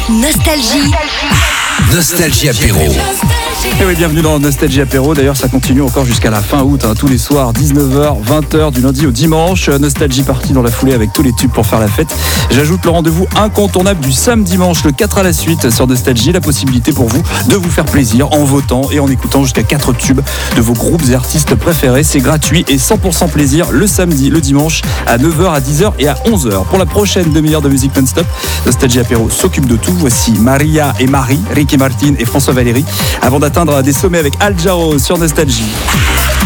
Nostalgie. Nostalgie Apéro. Et oui, bienvenue dans Nostalgie Apéro. D'ailleurs, ça continue encore jusqu'à la fin août, tous les soirs, 19h, 20h, du lundi au dimanche. Nostalgie partie dans la foulée avec tous les tubes pour faire la fête. J'ajoute le rendez-vous incontournable du samedi dimanche, le 4 à la suite sur Nostalgie. La possibilité pour vous de vous faire plaisir en votant et en écoutant jusqu'à 4 tubes de vos groupes et artistes préférés. C'est gratuit et 100% plaisir le samedi, le dimanche à 9h, à 10h et à 11h. Pour la prochaine demi-heure de musique non-stop, Nostalgie Apéro s'occupe de tout. Voici Maria et Marie, Ricky Martin et François Valéry, avant d'atteindre des sommets avec Al Jarreau sur Nostalgie.